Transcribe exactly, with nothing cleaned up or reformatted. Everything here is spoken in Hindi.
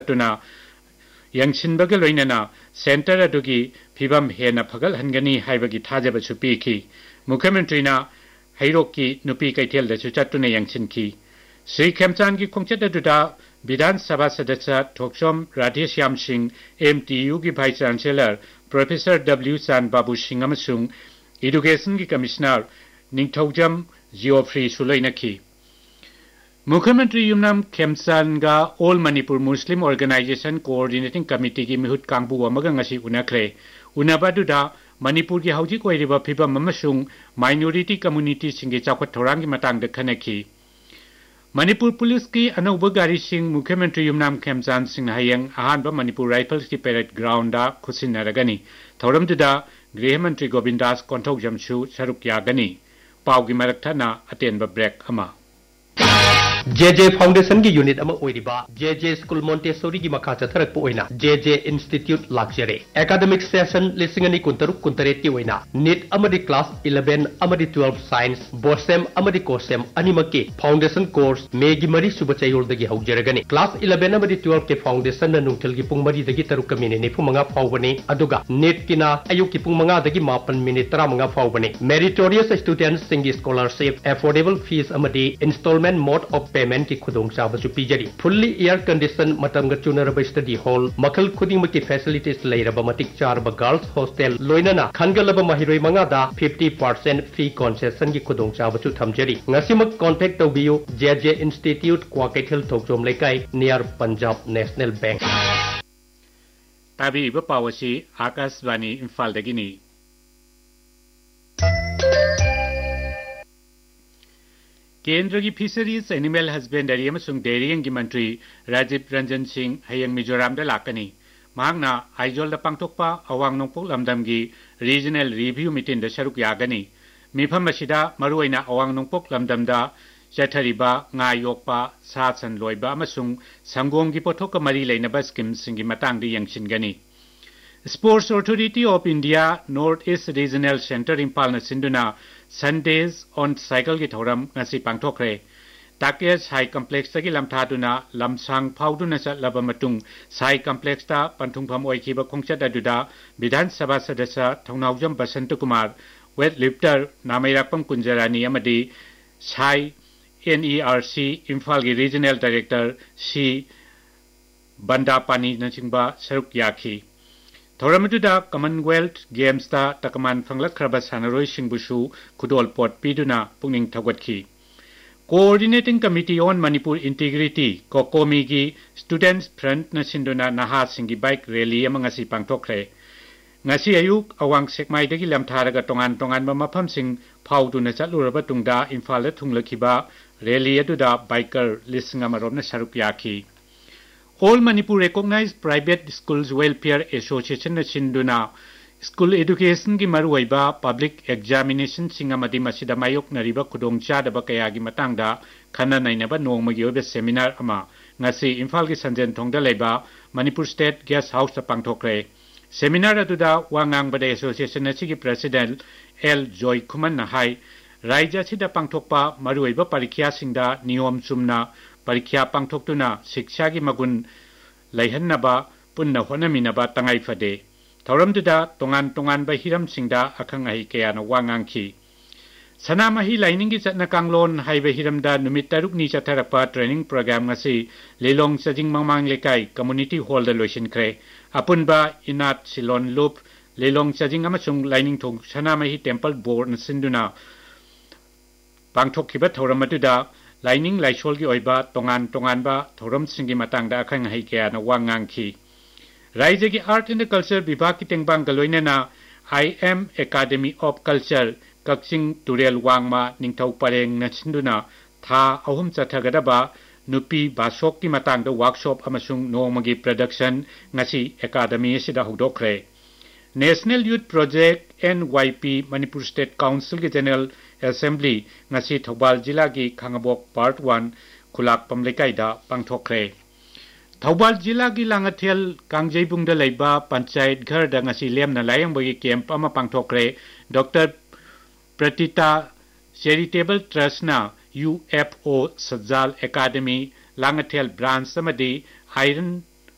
चट्टुना यंगसिनबग लोइनना सेंटर अदुगी फिबम हेना फगल हनगनी हाइबगी थाजबसु पीखी मुख्यमंत्रीना हैरोकी नुपी कैथेल दसु चट्टुना यंगसिनकी श्री खेमचान की खोंचत अदुदा विधान सभा सदस्य थोक्सोम राधेश्याम सिंह एमटीयू की वाइस चांसलर प्रोफेसर डब्ल्यू चान बाबू सिंह अमसुंग एडुकेशन की कमिश्नर निंगथौजम जियोफ्री सुलोइनकी मुख्यमंत्री युमनाम खेमचानगा ऑल मणिपुर मुस्लिम ऑर्गेनाइजेशन कोऑर्डिनेटिंग कमिटी की मिहुत कांगबू अमगा ngasi उनाख्रे उनाबादुदा मणिपुर की हौजिक ओइरिबा फिबम अमसुंग minority community Singe चाखत थौरांगी Matang the खनकी Manipur police की अनौब गारी सिंह मुख्यमंत्री युमनाम खेमचान सिंह हयंग अहानबा मणिपुर राइफल्स की पेरेड ग्राउंड दा खुसिनरगनी थौरमदुदा गृह मंत्री गोविंदास कोंथौजमसु सरुक यागनी पाउगी मरकथना अतेनबा ब्रेक अमा जे जे फाउंडेशन की यूनिट अमा ओइरिबा जे जे स्कूल मोंटेसोरी की मखा चथरक ओइना जे जे इंस्टीट्यूट लाक्चरे एकेडमिक सेशन लिसिंगनी कुंतरुक कुंतरेट की ओइना NEET अमदी class eleven अमदी twelve science बोसेम अमदी कोसेम अनिमकी foundation course Maggi मरी सुब चयोलदगी हौजरगनी क्लास इलेवन अमदी ट्वेल्व के फाउंडेशन न नुंगथल की पुंग मरी दगी तरुक मिनिट निफु मंगा फाउबनी अदुगा नीट किना अयुक की पुंग मंगा दगी मापन मिनिट तरा मंगा फाउबनी meritorious students सिंगी scholarship affordable fees अमदी instalment mode of payment की खुदोंग चाबसु पीजरी fully air condition Matang चुनरब study hall मखल खुदिंग की facilities लेरब मतिक चारब girls hostel लोइनना खनगलब महिरोई मंगादा fifty percent फी कंसेशन की खुदोंग चाबसु थमजरी ngasimak कांटेक्ट तौबियो जे जे institute क्वाकेथल थोकजोम लेकाई near Punjab national bank ताबी पावसी आकाशवाणी इम्फाल दगिनी केंद्र की फिशरीज एनिमल हस्बेंडरी अमसुंग डेयरिंग की मंत्री राजीव रंजन सिंह हयंग मिजोराम दा लाकनी महांगना आइजोल दा पांगथोकपा अवांग नोंगपोक लमदम की रीजनल रिव्यू मीटिंग दा सरुक यागनी मिफम असिदा मरुइना अवांग नोंगपोक लमदम दा चथरिबा nga yokpa sa san loiba amasung sanggom gi pothok ka mari leinaba scheme singi matang di yangchingani Sports Authority of India North East Regional Center Impal na sinduna Sundays on Cycle gi thoram ngasi pangthokre Takia Sai Complex tagi lamthaduna lamsang phauduna chatlaba matung Sai Complex ta panthungpham oikhiba khongchat aduda Vidhan Sabha Sadasya Thongnaujam Basant Kumar weightlifter Namairakpam Kunjarani amadi Sai N E R C Imphal gi Regional Director C Bandapani nachingba saruk yakhi Thoramatuda Commonwealth Games ta takaman fanglakhraba sanaroi singbusu khudol pot piduna pungning thawatki Coordinating Committee on Manipur Integrity Kokomi gi Students Front na sinduna naha singi bike rally amangasi pangthokre ngasi ayuk awang sekmai dagi lamtharaga tongan tongan ba mafam sing phauduna chatluraba tungda Imphal da thunglakhiba rally aduda biker lising amaromna saruk yakhi All Manipur recognized private schools welfare association na sinduna school education gi maruiba public examination singamadi masida mayok nariba khudong chadaba kaya gi matangda khana nainaba nongmagi obe seminar ama ngasi Imphal gi sanjen thongda leiba Manipur State Guest House ta pangthokre Seminar aduda wangang bade association na sigi president L Joy Kuman na hai raija sida pangthokpa maruiba parikhya singda niyom chumna parikhya pangthoktuna shiksha gi magun laihannaba punna honaminaba tangai phade thoramduda tongan tongan ba hiram singda akhang ai kaya na wangangki sanamahi lining gi chatna kanglon haiba hiramda numit taruk ni chatharapa training program ngasi lelong chajing mangmang lekai community hall da loisin kre apunba inat silon loop lelong chajing amasung lining thong sanamahi temple board na sinduna pangthokhiba thoramatuda lining laisol gi oiba tongan tongan ba thoram singi matangda akhang hai kya na wangangki raije gi art and culture vibhag ki tengbang galoina na I M Academy of Culture Kakching Turel Wangma Ningthau Pareng na sinduna tha ahum chathagadaba nupi basok ki matangda workshop amasung nongmagi production ngasi academy sida hudokre National Youth Project N Y P Manipur State Council ki General Assembly ngasi Thobal Jila ki Khangabok Part one khulak pamlekai da pangthokre Thobal Jila ki Langathel Kangjebung da leiba panchayat ghar da ngasi lemna layang bagi camp ama pangthokre Doctor Pratita Charitable Trust na U F O Sajal Academy Langathel branch samadi Iron